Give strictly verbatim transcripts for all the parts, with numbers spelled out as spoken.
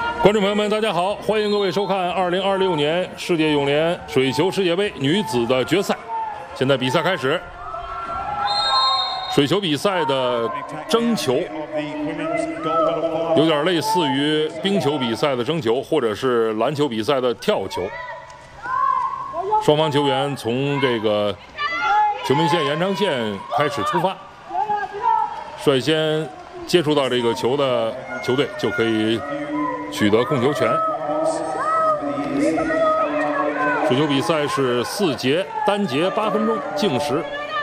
观众朋友们，大家好，欢迎各位收看二零二六年世界泳联水球世界杯女子的决赛。现在比赛开始，水球比赛的争球有点类似于冰球比赛的争球，或者是篮球比赛的跳球。双方球员从这个球门线延长线开始出发，率先接触到这个球的球队就可以取得控球权。水球比赛是四节，单节八分钟，计时。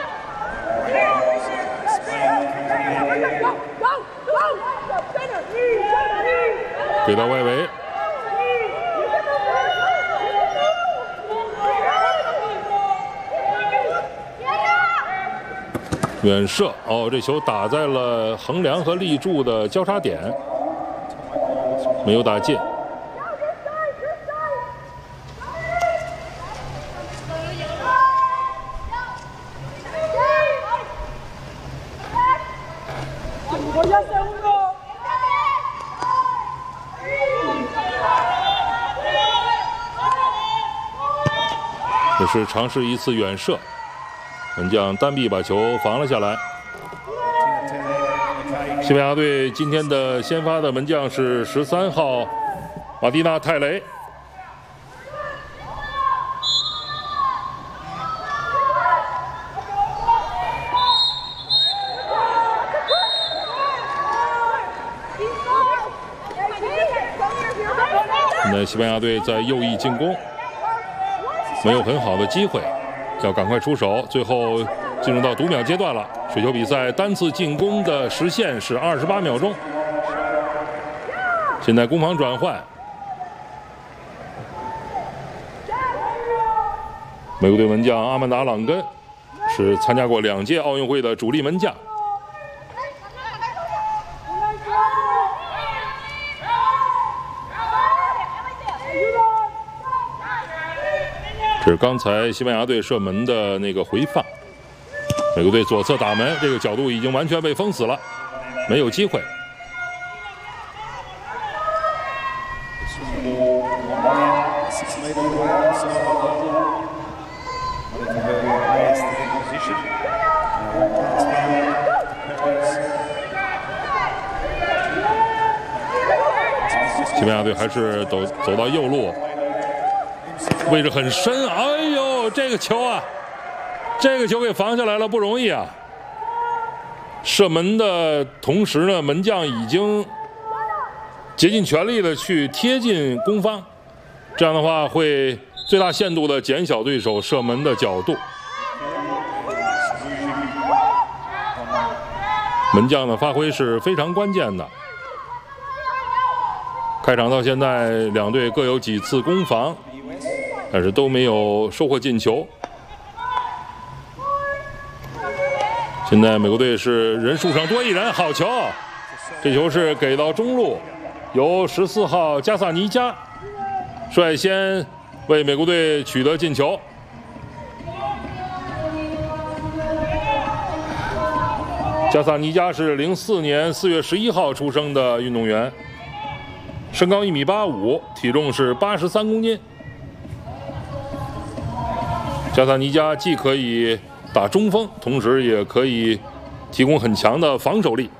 给到外围，远射哦，这球打在了横梁和立柱的交叉点，没有打进。这是尝试一次远射，门将单臂把球防了下来。西班牙队今天的先发的门将是十三号马蒂娜·泰雷。现在西班牙队在右翼进攻，没有很好的机会，要赶快出手。最后进入到读秒阶段了。水球比赛单次进攻的时限是二十八秒钟。现在攻防转换，美国队门将阿曼达·朗根是参加过两届奥运会的主力门将。这是刚才西班牙队射门的那个回放，美国队左侧打门，这个角度已经完全被封死了，没有机会。西班牙队还是走走到右路。位置很深，哎呦，这个球啊，这个球给防下来了，不容易啊！射门的同时呢，门将已经竭尽全力的去贴近攻方，这样的话会最大限度的减小对手射门的角度。门将的发挥是非常关键的。开场到现在，两队各有几次攻防，但是都没有收获进球。现在美国队是人数上多一人，好球！这球是给到中路，由十四号加萨尼加率先为美国队取得进球。加萨尼加是零四年四月十一号出生的运动员，身高一米八五，体重是八十三公斤。加萨尼加既可以打中锋，同时也可以提供很强的防守力。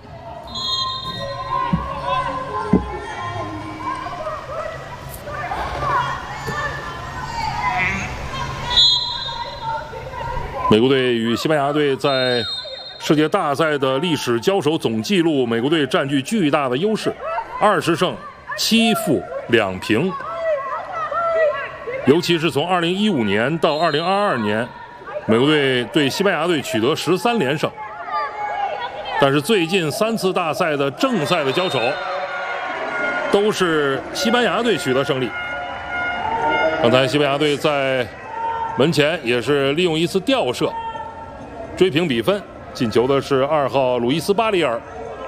美国队与西班牙队在世界大赛的历史交手总纪录，美国队占据巨大的优势，二十胜七负两平。尤其是从二零一五年到二零二二年，美国队对西班牙队取得十三连胜。但是最近三次大赛的正赛的交手，都是西班牙队取得胜利。刚才西班牙队在门前也是利用一次吊射追平比分，进球的是二号鲁伊斯·巴里尔。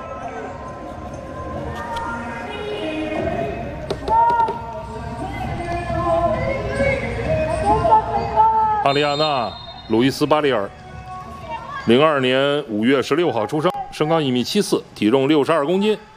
阿里亚纳·鲁伊斯·巴里尔，零二年五月十六号出生，身高一米七四，体重六十二公斤，